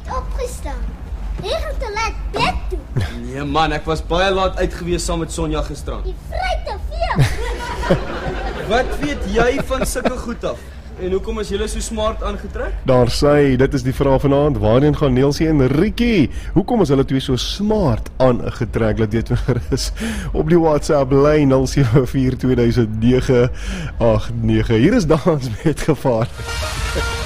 opgestaan. Jy gaan te laat bed toe. Nee man, ek was baie laat uit gewees saam met Sonja gisterand. Jy vry te veel. Wat weet jy van sulke goed af? En hoekom is julle so smart aangetrek? Daar sê, dit is die vraag vanaand, waarheen gaan Neelsie en Rikkie? Hoekom is hulle twee so smart aangetrek? Laat weet my gerus op die WhatsApp lyn 074 2009 89. Hier is Dans met Gevaar.